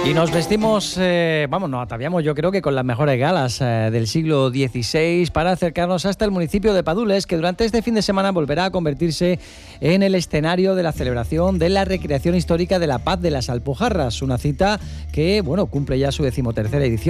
Y nos vestimos, nos ataviamos yo creo que con las mejores galas del siglo XVI para acercarnos hasta el municipio de Padules, que durante este fin de semana volverá a convertirse en el escenario de la celebración de la recreación histórica de la Paz de las Alpujarras, una cita que cumple ya su 13ª edición.